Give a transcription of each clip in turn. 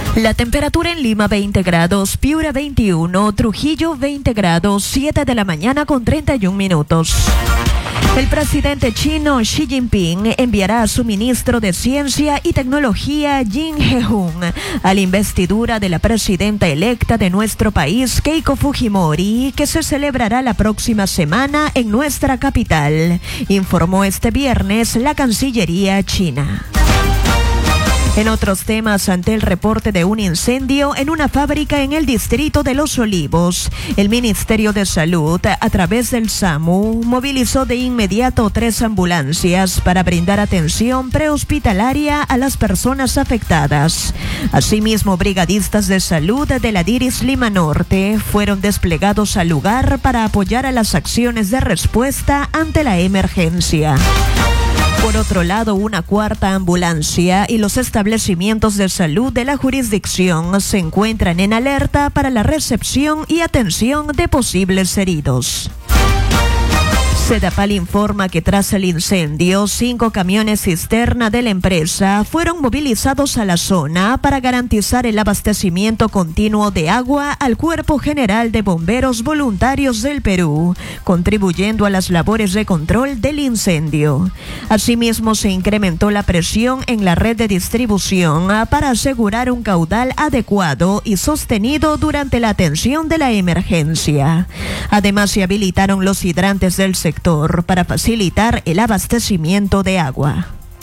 La temperatura en Lima 20 grados, Piura 21, Trujillo 20 grados, 7 de la mañana con 31 minutos. El presidente chino Xi Jinping enviará a su ministro de Ciencia y Tecnología, Jin He-hun, a la investidura de la presidenta electa de nuestro país, Keiko Fujimori, que se celebrará la próxima semana en nuestra capital, informó este viernes la Cancillería china. En otros temas, ante el reporte de un incendio en una fábrica en el distrito de Los Olivos, el Ministerio de Salud, a través del SAMU, movilizó de inmediato 3 ambulancias para brindar atención prehospitalaria a las personas afectadas. Asimismo, brigadistas de salud de la DIRIS Lima Norte fueron desplegados al lugar para apoyar a las acciones de respuesta ante la emergencia. Por otro lado, una 4ª ambulancia y los establecimientos de salud de la jurisdicción se encuentran en alerta para la recepción y atención de posibles heridos. Sedapal informa que tras el incendio, 5 camiones cisterna de la empresa fueron movilizados a la zona para garantizar el abastecimiento continuo de agua al Cuerpo General de Bomberos Voluntarios del Perú, contribuyendo a las labores de control del incendio. Asimismo, se incrementó la presión en la red de distribución para asegurar un caudal adecuado y sostenido durante la atención de la emergencia. Además, se habilitaron los hidrantes del sector para facilitar el abastecimiento de agua.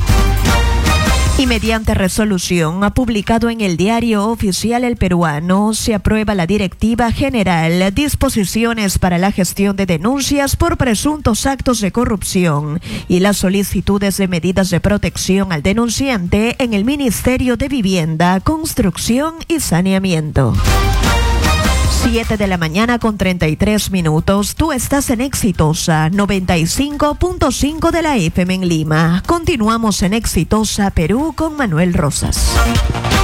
Y mediante resolución publicado en el Diario Oficial El Peruano, se aprueba la Directiva General, disposiciones para la gestión de denuncias por presuntos actos de corrupción y las solicitudes de medidas de protección al denunciante en el Ministerio de Vivienda, Construcción y Saneamiento. 7 de la mañana con 33 minutos. Tú estás en Exitosa 95.5 de la FM en Lima. Continuamos en Exitosa Perú con Manuel Rosas.